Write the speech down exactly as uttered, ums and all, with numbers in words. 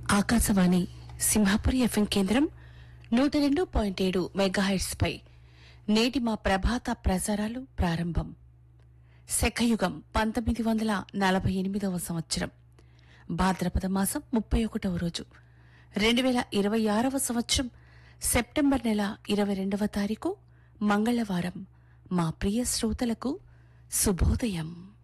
Akashvani Simhapuri FM కేంద్రం నూట రెండు పాయింట్ ఏడు మెగాహెర్ట్స్ పై నేటి మా ప్రభాత ప్రసారాలు ప్రారంభం. శకయుగం పంతొమ్మిది వందల నలభై ఎనిమిదవ సంవత్సరం భాద్రపద మాసం ముప్పై ఒకటవ రోజు రెండు వేల ఇరవై ఆరవ సంవత్సరం సెప్టెంబర్ నెల ఇరవై రెండవ తారీఖు మంగళవారం. మా ప్రియ శ్రోతలకు శుభోదయం.